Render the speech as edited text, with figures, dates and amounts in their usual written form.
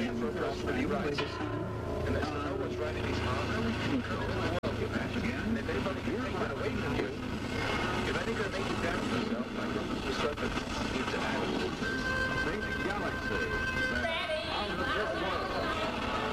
fighting for a person's rights. And that's to know what's right in his heart.